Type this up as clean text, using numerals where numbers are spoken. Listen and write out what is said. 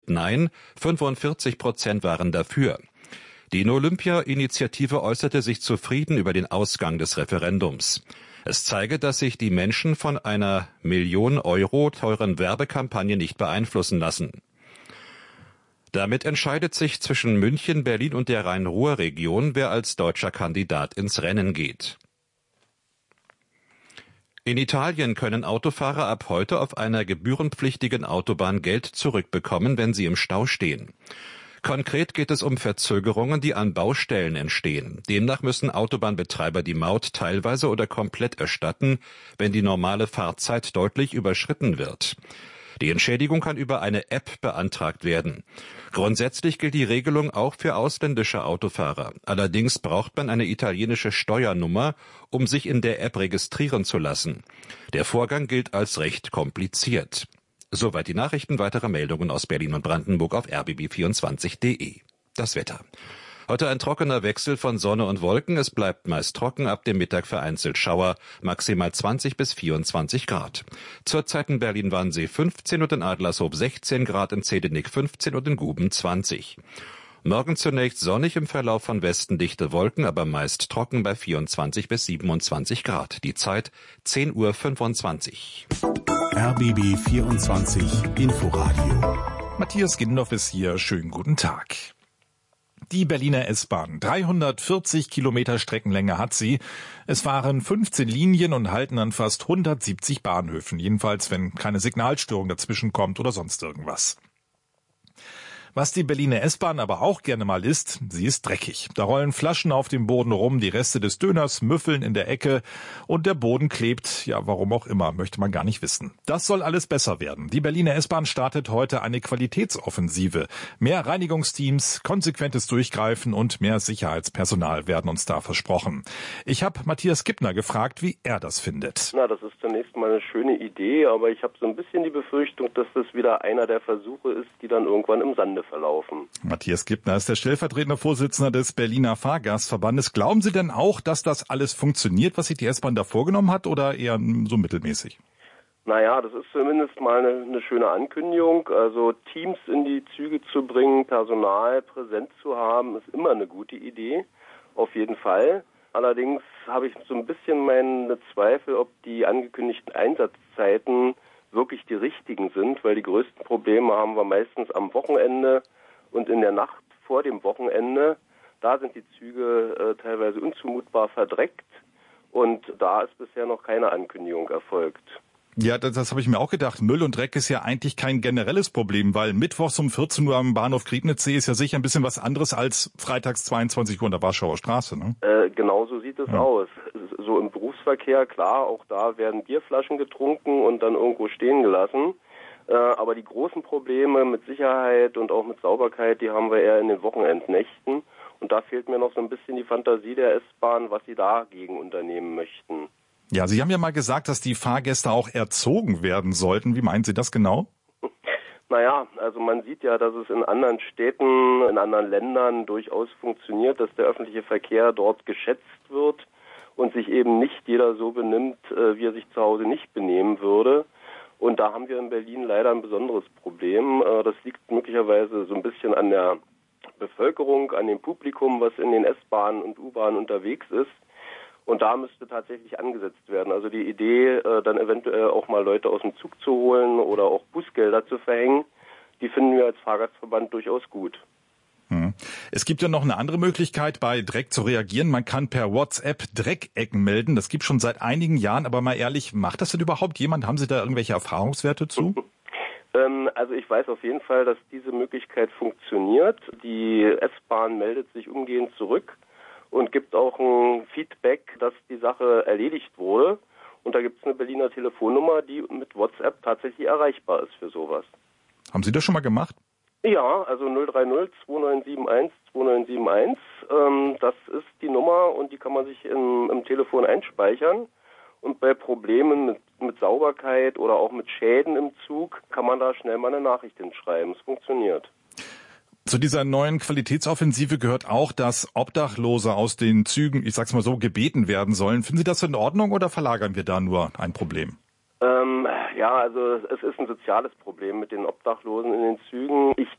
Nein, 45% waren dafür. Die No-Olympia-Initiative äußerte sich zufrieden über den Ausgang des Referendums. Es zeige, dass sich die Menschen von einer Million Euro teuren Werbekampagne nicht beeinflussen lassen. Damit entscheidet sich zwischen München, Berlin und der Rhein-Ruhr-Region, wer als deutscher Kandidat ins Rennen geht. In Italien können Autofahrer ab heute auf einer gebührenpflichtigen Autobahn Geld zurückbekommen, wenn sie im Stau stehen. Konkret geht es um Verzögerungen, die an Baustellen entstehen. Demnach müssen Autobahnbetreiber die Maut teilweise oder komplett erstatten, wenn die normale Fahrzeit deutlich überschritten wird. Die Entschädigung kann über eine App beantragt werden. Grundsätzlich gilt die Regelung auch für ausländische Autofahrer. Allerdings braucht man eine italienische Steuernummer, um sich in der App registrieren zu lassen. Der Vorgang gilt als recht kompliziert. Soweit die Nachrichten. Weitere Meldungen aus Berlin und Brandenburg auf rbb24.de. Das Wetter. Heute ein trockener Wechsel von Sonne und Wolken. Es bleibt meist trocken, ab dem Mittag vereinzelt Schauer, maximal 20 bis 24 Grad. Zurzeit in Berlin-Wannsee 15 und in Adlershof 16 Grad, in Zehdenick 15 und in Guben 20. Morgen zunächst sonnig, im Verlauf von Westen dichte Wolken, aber meist trocken bei 24 bis 27 Grad. Die Zeit 10:25 Uhr. RBB 24 Inforadio. Matthias Gindorf ist hier. Schönen guten Tag. Die Berliner S-Bahn. 340 Kilometer Streckenlänge hat sie. Es fahren 15 Linien und halten an fast 170 Bahnhöfen. Jedenfalls, wenn keine Signalstörung dazwischen kommt oder sonst irgendwas. Was die Berliner S-Bahn aber auch gerne mal isst, sie ist dreckig. Da rollen Flaschen auf dem Boden rum, die Reste des Döners müffeln in der Ecke und der Boden klebt, ja warum auch immer, möchte man gar nicht wissen. Das soll alles besser werden. Die Berliner S-Bahn startet heute eine Qualitätsoffensive. Mehr Reinigungsteams, konsequentes Durchgreifen und mehr Sicherheitspersonal werden uns da versprochen. Ich habe Matthias Kippner gefragt, wie er das findet. Na, das ist zunächst mal eine schöne Idee, aber ich habe so ein bisschen die Befürchtung, dass das wieder einer der Versuche ist, die dann irgendwann im Sande verlaufen. Matthias Kippner ist der stellvertretende Vorsitzender des Berliner Fahrgastverbandes. Glauben Sie denn auch, dass das alles funktioniert, was sich die S-Bahn da vorgenommen hat, oder eher so mittelmäßig? Naja, das ist zumindest mal eine schöne Ankündigung. Also Teams in die Züge zu bringen, Personal präsent zu haben, ist immer eine gute Idee, auf jeden Fall. Allerdings habe ich so ein bisschen meine Zweifel, ob die angekündigten Einsatzzeiten wirklich die richtigen sind, weil die größten Probleme haben wir meistens am Wochenende und in der Nacht vor dem Wochenende. Da sind die Züge teilweise unzumutbar verdreckt und da ist bisher noch keine Ankündigung erfolgt. Ja, das habe ich mir auch gedacht. Müll und Dreck ist ja eigentlich kein generelles Problem, weil mittwochs um 14 Uhr am Bahnhof Griebnitzsee ist ja sicher ein bisschen was anderes als freitags 22 Uhr an der Warschauer Straße, ne? Genau so sieht es aus. So im Berufsverkehr, klar, auch da werden Bierflaschen getrunken und dann irgendwo stehen gelassen. Aber die großen Probleme mit Sicherheit und auch mit Sauberkeit, die haben wir eher in den Wochenendnächten. Und da fehlt mir noch so ein bisschen die Fantasie der S-Bahn, was sie dagegen unternehmen möchten. Ja, Sie haben ja mal gesagt, dass die Fahrgäste auch erzogen werden sollten. Wie meinen Sie das genau? Naja, also man sieht ja, dass es in anderen Städten, in anderen Ländern durchaus funktioniert, dass der öffentliche Verkehr dort geschätzt wird und sich eben nicht jeder so benimmt, wie er sich zu Hause nicht benehmen würde. Und da haben wir in Berlin leider ein besonderes Problem. Das liegt möglicherweise so ein bisschen an der Bevölkerung, an dem Publikum, was in den S-Bahnen und U-Bahnen unterwegs ist. Und da müsste tatsächlich angesetzt werden. Also die Idee, dann eventuell auch mal Leute aus dem Zug zu holen oder auch Bußgelder zu verhängen, die finden wir als Fahrgastverband durchaus gut. Es gibt ja noch eine andere Möglichkeit, bei Dreck zu reagieren. Man kann per WhatsApp Dreckecken melden. Das gibt es schon seit einigen Jahren. Aber mal ehrlich, macht das denn überhaupt jemand? Haben Sie da irgendwelche Erfahrungswerte zu? Also ich weiß auf jeden Fall, dass diese Möglichkeit funktioniert. Die S-Bahn meldet sich umgehend zurück und gibt auch ein Feedback, dass die Sache erledigt wurde. Und da gibt es eine Berliner Telefonnummer, die mit WhatsApp tatsächlich erreichbar ist für sowas. Haben Sie das schon mal gemacht? Ja, also 030 2971 2971. Das ist die Nummer und die kann man sich im Telefon einspeichern. Und bei Problemen mit Sauberkeit oder auch mit Schäden im Zug kann man da schnell mal eine Nachricht hinschreiben. Es funktioniert. Zu dieser neuen Qualitätsoffensive gehört auch, dass Obdachlose aus den Zügen, ich sag's mal so, gebeten werden sollen. Finden Sie das in Ordnung oder verlagern wir da nur ein Problem? Ja, also es ist ein soziales Problem mit den Obdachlosen in den Zügen. Ich